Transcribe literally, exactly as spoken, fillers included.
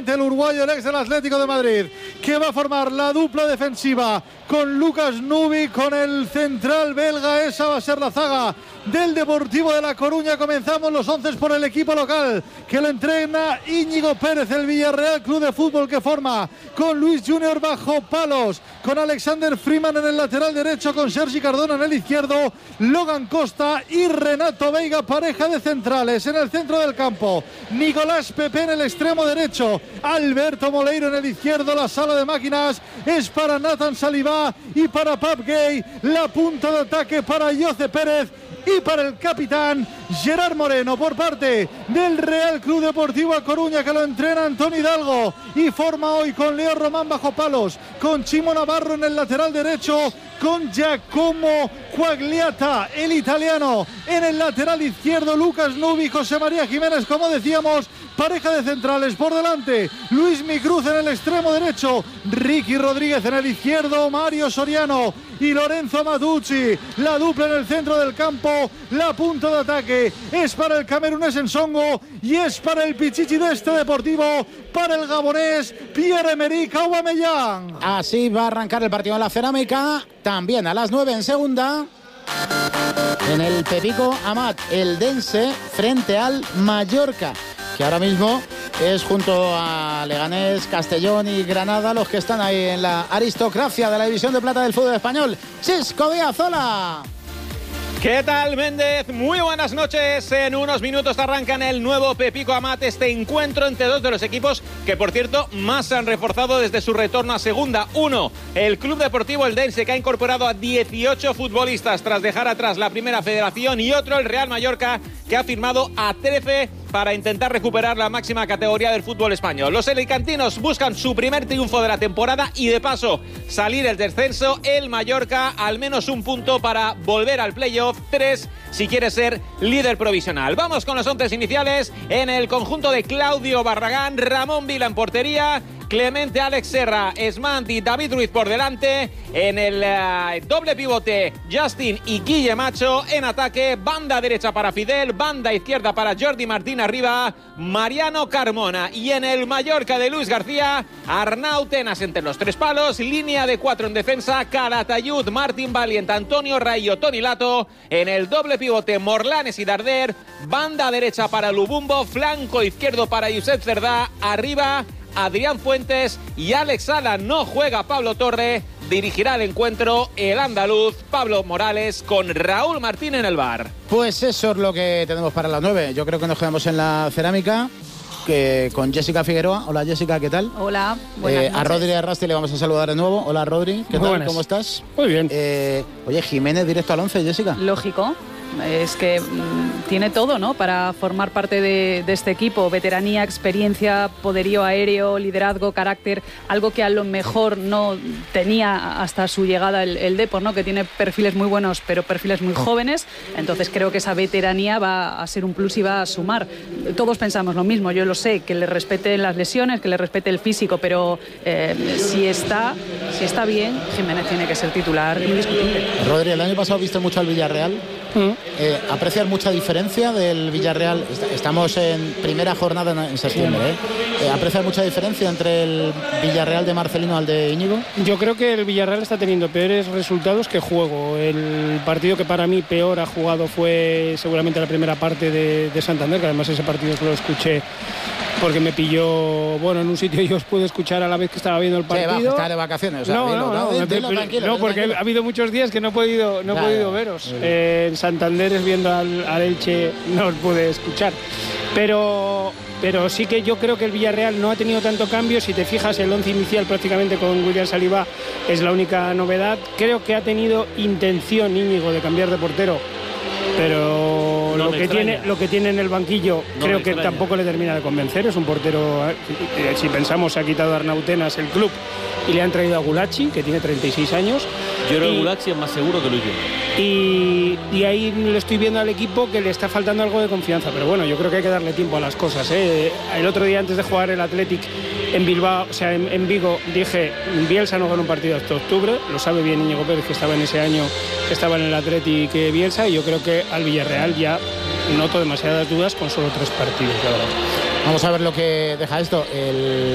finalmente el uruguayo, el ex del Atlético de Madrid, que va a formar la dupla defensiva con Lucas Nubi, con el central belga. Esa va a ser la zaga del Deportivo de La Coruña. Comenzamos los once por el equipo local, que lo entrena Íñigo Pérez. El Villarreal Club de Fútbol, que forma con Luis Junior bajo palos, con Alexander Freeman en el lateral derecho, con Sergi Cardona en el izquierdo, Logan Costa y Renato Veiga, pareja de centrales. En el centro del campo, Nicolás Pepe en el extremo derecho, Alberto Moleiro en el izquierdo. La sala de máquinas es para Nathan Saliba y para Pap Gay. La punta de ataque para Jose Pérez y para el capitán Gerard Moreno. Por parte del Real Club Deportivo A Coruña, que lo entrena Antonio Hidalgo y forma hoy con Leo Román bajo palos, con Chimo Navarro en el lateral derecho, con Giacomo Quagliata, el italiano, en el lateral izquierdo, Lucas Nubi, José María Jiménez, como decíamos, pareja de centrales. Por delante, Luis Micruz en el extremo derecho, Ricky Rodríguez en el izquierdo, Mario Soriano y Lorenzo Matucci. La dupla en el centro del campo. La punta de ataque es para el camerunés Ensongo y es para el Pichichi de este Deportivo, para el gabonés Pierre-Emerick Aubameyang. Así va a arrancar el partido en la Cerámica. También a las nueve en segunda, en el Pepico Amat, el Dense frente al Mallorca, que ahora mismo es junto a Leganés, Castellón y Granada los que están ahí en la aristocracia de la división de plata del fútbol español. Xisco Díaz, hola. ¿Qué tal, Méndez? Muy buenas noches. En unos minutos arranca en el nuevo Pepico Amat este encuentro entre dos de los equipos que, por cierto, más se han reforzado desde su retorno a segunda. Uno, el Club Deportivo Eldense, que ha incorporado a dieciocho futbolistas tras dejar atrás la primera federación, y otro, el Real Mallorca, que ha firmado a trece para intentar recuperar la máxima categoría del fútbol español. Los alicantinos buscan su primer triunfo de la temporada y, de paso, salir del descenso. El Mallorca, al menos un punto para volver al playoff. Tres si quiere ser líder provisional. Vamos con los once iniciales. En el conjunto de Claudio Barragán, Ramón Vila en portería, Clemente, Alex Serra, Esmant y David Ruiz por delante. En el uh, doble pivote, Justin y Guille Macho. En ataque, banda derecha para Fidel, banda izquierda para Jordi Martín arriba, Mariano Carmona. Y en el Mallorca de Luis García, Arnau Tenas entre los tres palos, línea de cuatro en defensa, Calatayud, Martín Valiente, Antonio Rayo, Toni Lato. En el doble pivote, Morlanes y Darder, banda derecha para Lubumbo, flanco izquierdo para Josep Cerdá, arriba Adrián Fuentes y Alex Sala. No juega Pablo Torre. Dirigirá el encuentro el andaluz Pablo Morales, con Raúl Martín en el bar. Pues eso es lo que tenemos para las nueve. Yo creo que nos quedamos en la Cerámica, que con Jessica Figueroa. Hola, Jessica, ¿qué tal? Hola, buenas eh, noches. A Rodri Arrasti le vamos a saludar de nuevo. Hola, Rodri, ¿qué Muy tal? buenas. ¿Cómo estás? Muy bien. Eh, oye, Jiménez directo al once, Jessica. Lógico. Es que mmm, tiene todo, ¿no?, para formar parte de, de este equipo. Veteranía, experiencia, poderío aéreo, liderazgo, carácter, algo que a lo mejor no tenía hasta su llegada el, el Depor, ¿no?, que tiene perfiles muy buenos, pero perfiles muy jóvenes. Entonces creo que esa veteranía va a ser un plus y va a sumar. Todos pensamos lo mismo, yo lo sé, que le respete las lesiones, que le respete el físico, pero eh, si está, si está bien, Jiménez tiene que ser titular indiscutible. Rodri, el año pasado viste mucho al Villarreal. Mm. Eh, ¿Aprecias mucha diferencia del Villarreal? Estamos en primera jornada en septiembre, ¿eh? Eh, ¿Aprecias mucha diferencia entre el Villarreal de Marcelino al de Íñigo? Yo creo que el Villarreal está teniendo peores resultados que juego. El partido que para mí peor ha jugado fue seguramente la primera parte de, de Santander, que además ese partido lo escuché porque me pilló, bueno, en un sitio y os pude escuchar a la vez que estaba viendo el partido. Sí, está de vacaciones. O sea, no, dilo, no, no, dilo, no, dilo, pero, tranquilo, no dilo, porque tranquilo. ha habido muchos días que no he podido, no he Claro, podido veros. sí. Eh, en Santander es viendo al, al Elche, no os pude escuchar. Pero, pero sí que yo creo que el Villarreal no ha tenido tanto cambio. Si te fijas, el once inicial prácticamente con William Saliba es la única novedad. Creo que ha tenido intención Íñigo de cambiar de portero, pero No lo, me que extraña. tiene, lo que tiene en el banquillo No creo me que extraña. tampoco le termina de convencer. Es un portero, eh, si pensamos, se ha quitado a Arnau Tenas el club y le han traído a Gulachi, que tiene treinta y seis años. Yo creo Y- que Gulachi es más seguro que Luis Díaz. Y, y ahí le estoy viendo al equipo que le está faltando algo de confianza, pero bueno, yo creo que hay que darle tiempo a las cosas, ¿eh? El otro día, antes de jugar el Athletic en Bilbao, o sea, en, en Vigo, dije, Bielsa no gana un partido hasta octubre. Lo sabe bien Íñigo Pérez, que estaba en ese año, que estaba en el Athletic que Bielsa, y yo creo que al Villarreal ya noto demasiadas dudas con solo tres partidos, la verdad. Vamos a ver lo que deja esto. El